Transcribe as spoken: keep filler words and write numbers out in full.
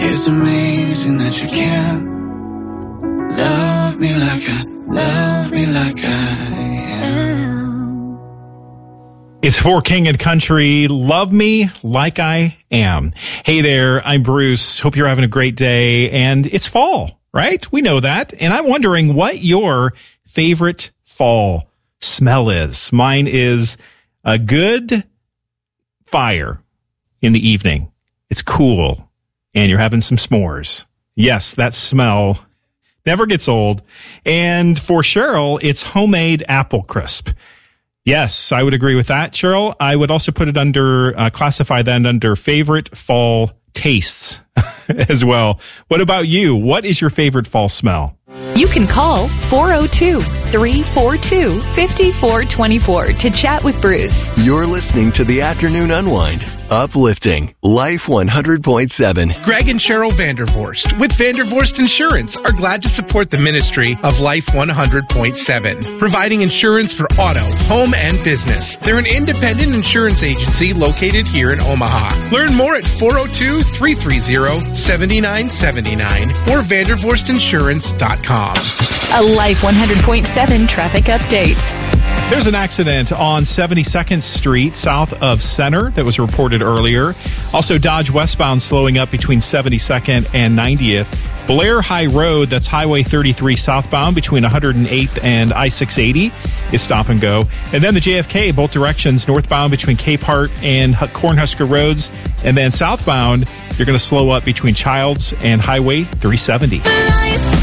It's amazing that you can love me like I, love me like I am. It's for King and Country, Love Me Like I Am. Hey there, I'm Bruce. Hope you're having a great day. And it's fall, right? We know that. And I'm wondering what your favorite fall smell is. Mine is a good fire in the evening. It's cool. And you're having some s'mores. Yes, that smell never gets old. And for Cheryl, it's homemade apple crisp. Yes, I would agree with that, Cheryl. I would also put it under, uh, classify that under favorite fall tastes as well. What about you? What is your favorite fall smell? You can call four oh two, three four two, five four two four to chat with Bruce. You're listening to The Afternoon Unwind. Uplifting Life one hundred point seven. Greg and Cheryl Vandervorst with Vandervorst Insurance are glad to support the ministry of Life one hundred point seven, providing insurance for auto, home, and business. They're an independent insurance agency located here in Omaha. Learn more at four oh two, three three zero, seven nine seven nine or vandervorst insurance dot com. A Life one hundred point seven traffic update. There's an accident on seventy-second Street south of Center that was reported earlier. Also, Dodge westbound slowing up between seventy-second and ninetieth. Blair High Road, that's Highway thirty-three southbound between one hundred eighth and I six eighty is stop and go. And then the J F K, both directions, northbound between Capehart and Cornhusker Roads. And then southbound, you're going to slow up between Childs and Highway three seventy.